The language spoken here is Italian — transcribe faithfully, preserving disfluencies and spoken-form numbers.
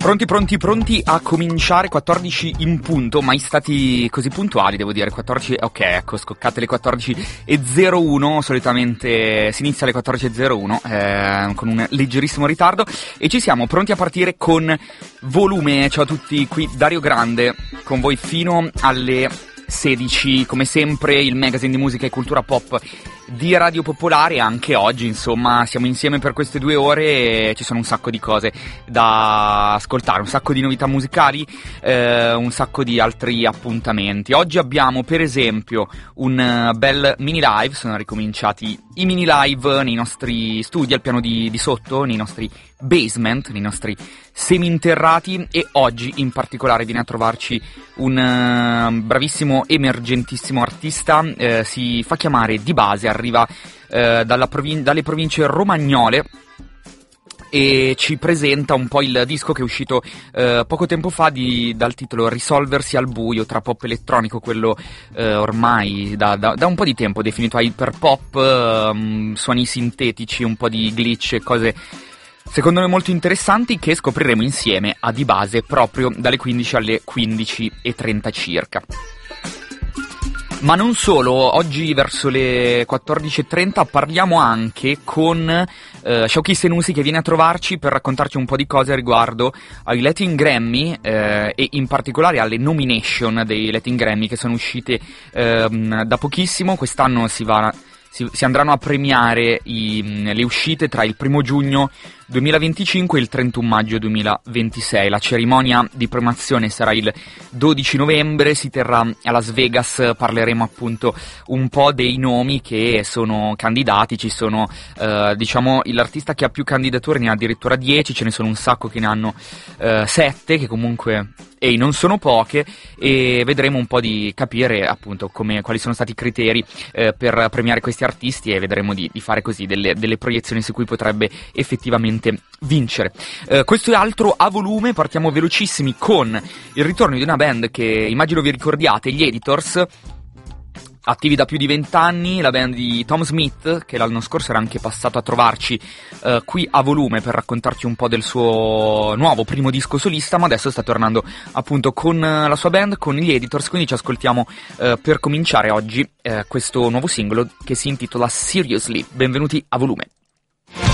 Pronti, pronti, pronti a cominciare, quattordici in punto, mai stati così puntuali, devo dire, quattordici, ok, ecco, scoccate le quattordici e zero uno, solitamente si inizia alle quattordici e zero uno, eh, con un leggerissimo ritardo, e ci siamo pronti a partire con volume. Ciao a tutti, qui Dario Grande, con voi fino alle sedici, come sempre il magazine di musica e cultura pop di Radio Popolare. Anche oggi, insomma, siamo insieme per queste due ore e ci sono un sacco di cose da ascoltare, un sacco di novità musicali, eh, un sacco di altri appuntamenti. Oggi abbiamo per esempio un bel mini live, sono ricominciati i mini live nei nostri studi al piano di, di sotto, nei nostri basement, nei nostri seminterrati, e oggi in particolare viene a trovarci un uh, bravissimo, emergentissimo artista, uh, si fa chiamare Di Base, arriva uh, dalla provin- dalle province romagnole e ci presenta un po' il disco che è uscito uh, poco tempo fa di, dal titolo Risolversi al buio, tra pop elettronico, quello uh, ormai da, da, da un po' di tempo definito hyper pop, uh, suoni sintetici, un po' di glitch e cose secondo me molto interessanti che scopriremo insieme a Di Base proprio dalle quindici alle quindici e trenta circa. Ma non solo, oggi verso le quattordici e trenta parliamo anche con eh, Shauki Senussi, che viene a trovarci per raccontarci un po' di cose riguardo ai Latin Grammy eh, e in particolare alle nomination dei Latin Grammy che sono uscite eh, da pochissimo. Quest'anno si va... Si, si andranno a premiare i, le uscite tra il primo giugno duemilaventicinque e il trentuno maggio duemilaventisei. La cerimonia di premiazione sarà il dodici novembre, si terrà a Las Vegas. Parleremo appunto un po' dei nomi che sono candidati. Ci sono, eh, diciamo, l'artista che ha più candidature ne ha addirittura dieci, ce ne sono un sacco che ne hanno eh, sette, che comunque ehi, non sono poche, e vedremo un po' di capire appunto come, quali sono stati i criteri eh, per premiare questi artisti, e vedremo di, di fare così delle, delle proiezioni su cui potrebbe effettivamente vincere. Eh, questo è altro a volume. Partiamo velocissimi con il ritorno di una band che immagino vi ricordiate, gli Editors, attivi da più di vent'anni, la band di Tom Smith, che l'anno scorso era anche passato a trovarci eh, qui a volume per raccontarci un po' del suo nuovo primo disco solista, ma adesso sta tornando appunto con la sua band, con gli Editors, quindi ci ascoltiamo eh, per cominciare oggi eh, questo nuovo singolo che si intitola Seriously. Benvenuti a volume.